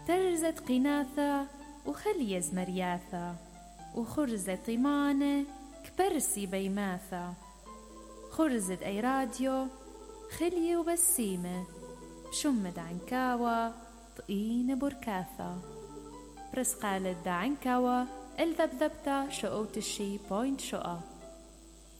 ترزت قناثة وخليز مرياثة، وخرزت طيمانة كبرسي بيماثة. خرزت أي راديو خلي وبسيمة، شمد عنكاوة طقين بركاثة. برس قالت دا عنكاوة الذبذبتا شقوت الشي بوينت شقا.